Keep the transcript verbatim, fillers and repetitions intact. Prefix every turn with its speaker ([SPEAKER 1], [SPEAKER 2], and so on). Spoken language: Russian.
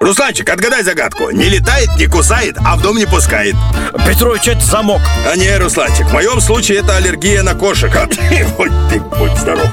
[SPEAKER 1] Русланчик, отгадай загадку. Не летает, не кусает, а в дом не пускает.
[SPEAKER 2] Петрович, это замок.
[SPEAKER 1] А не, Русланчик, в моем случае это аллергия на кошек. А ты, будь ты, будь здоров.